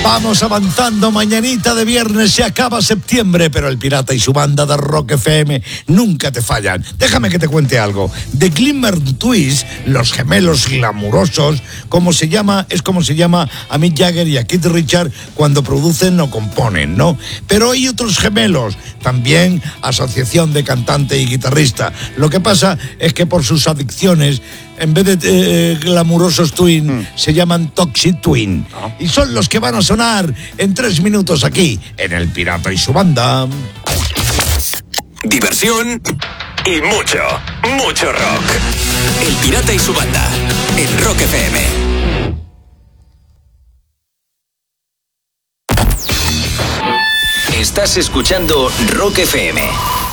Vamos avanzando, mañanita de viernes, se acaba septiembre, pero el Pirata y su banda de Rock FM nunca te fallan. Déjame que te cuente algo. The Glimmer Twins, los gemelos glamurosos, es como se llama a Mick Jagger y a Keith Richards cuando producen o componen, ¿no? Pero hay otros gemelos, también asociación de cantante y guitarrista. Lo que pasa es que por sus adicciones, en vez de glamurosos twin, se llaman Toxic Twin. Y son los que van a sonar en 3 minutos aquí, en El Pirata y su banda. Diversión y mucho rock. El Pirata y su banda, en Rock FM. Estás escuchando Rock FM.